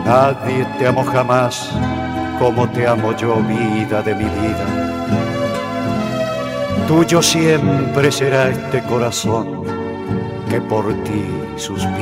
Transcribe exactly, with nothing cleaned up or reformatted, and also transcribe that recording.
Nadie te amó jamás como te amo yo, vida de mi vida. Tuyo siempre será este corazón que por ti suspira.